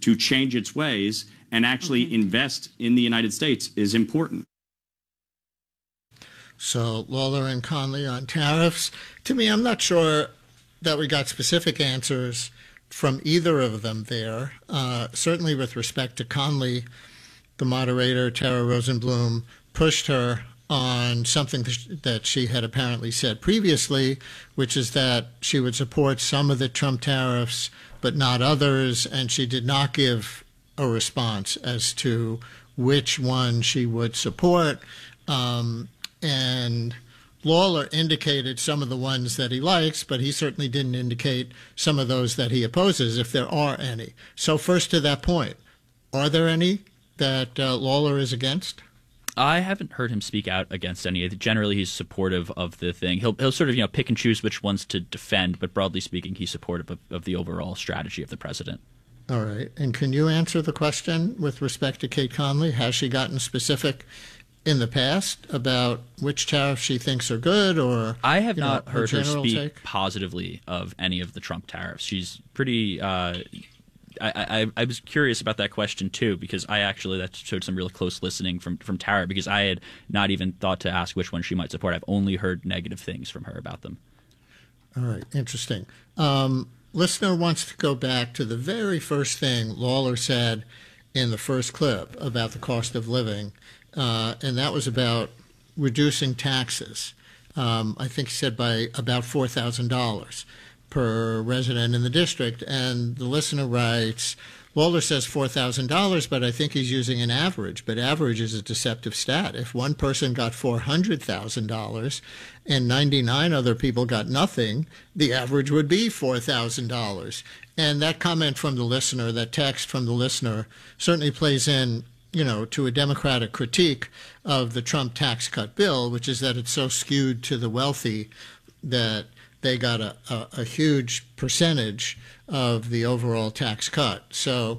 to change its ways and actually invest in the United States is important. So Lawler and Conley on tariffs. To me, I'm not sure that we got specific answers from either of them there. Certainly with respect to Conley, the moderator, Tara Rosenblum, pushed her on something that she had apparently said previously, which is that she would support some of the Trump tariffs but not others, and she did not give a response as to which one she would support. And Lawler indicated some of the ones that he likes, but he certainly didn't indicate some of those that he opposes, if there are any. So first to that point, are there any that Lawler is against? I haven't heard him speak out against any. Generally, he's supportive of the thing. He'll sort of pick and choose which ones to defend, but broadly speaking, he's supportive of the overall strategy of the president. All right. And can you answer the question with respect to Kate Conley? Has she gotten specific in the past about which tariffs she thinks are good, or I have not heard her speak take? Positively of any of the Trump tariffs. She's pretty. I was curious about that question too, because that showed some real close listening from Tara, because I had not even thought to ask which one she might support. I've only heard negative things from her about them. All right, interesting. Listener wants to go back to the very first thing Lawler said in the first clip about the cost of living, and that was about reducing taxes. I think he said by about $4,000 per resident in the district. And the listener writes, Lawler says $4,000, but I think he's using an average. But average is a deceptive stat. If one person got $400,000 and 99 other people got nothing, the average would be $4,000. And that comment from the listener, that text from the listener, certainly plays in, to a Democratic critique of the Trump tax cut bill, which is that it's so skewed to the wealthy that they got a huge percentage of the overall tax cut. So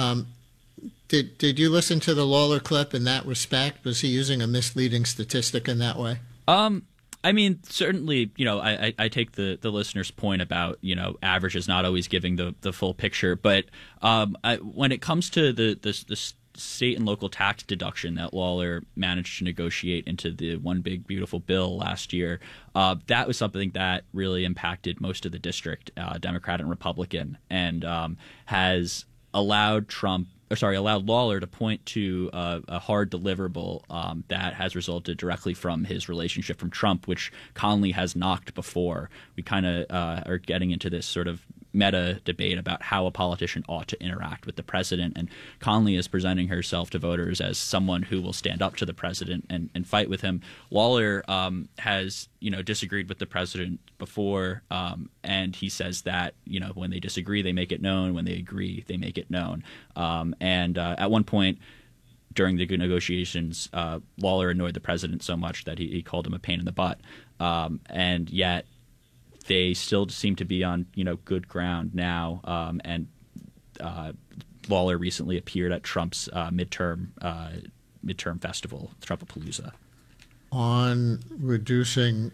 did you listen to the Lawler clip in that respect? Was he using a misleading statistic in that way? I mean, certainly, I take the listener's point about, average is not always giving the full picture. But when it comes to the state and local tax deduction that Lawler managed to negotiate into the One Big Beautiful Bill last year, that was something that really impacted most of the district, Democrat and Republican, and has allowed Lawler to point to a hard deliverable that has resulted directly from his relationship from Trump, which Conley has knocked before. We kind of are getting into this sort of meta debate about how a politician ought to interact with the president, and Conley is presenting herself to voters as someone who will stand up to the president and fight with him. Lawler has disagreed with the president before, and he says that when they disagree they make it known, when they agree they make it known, and at one point during the negotiations, Lawler annoyed the president so much that he called him a pain in the butt, and yet they still seem to be on good ground now, and Lawler recently appeared at Trump's midterm festival, Trumpapalooza. On reducing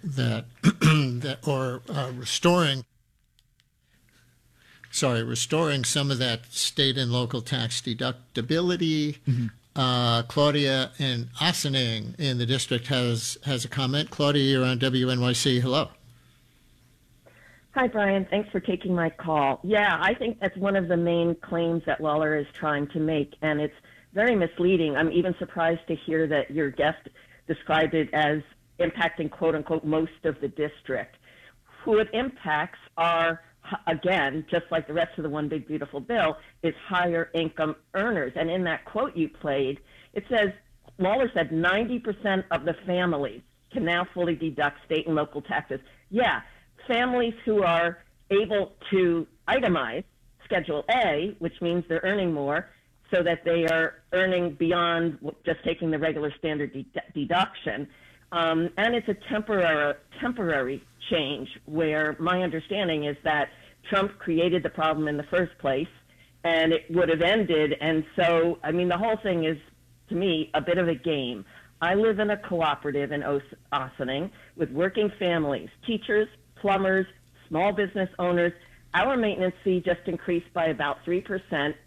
restoring some of that state and local tax deductibility. Mm-hmm. Claudia in Ossining in the district has a comment. Claudia, you're on WNYC. Hello. Hi, Brian. Thanks for taking my call. Yeah, I think that's one of the main claims that Lawler is trying to make, and it's very misleading. I'm even surprised to hear that your guest described it as impacting, quote unquote, most of the district. Who it impacts are, again, just like the rest of the One Big Beautiful Bill, is higher income earners. And in that quote you played, it says, Lawler said 90% of the families can now fully deduct state and local taxes. Yeah, families who are able to itemize Schedule A, which means they're earning more, so that they are earning beyond just taking the regular standard deduction. And it's a temporary change where my understanding is that Trump created the problem in the first place and it would have ended. And so, I mean, the whole thing is, to me, a bit of a game. I live in a cooperative in Ossining with working families, teachers, plumbers, small business owners. Our maintenance fee just increased by about 3%,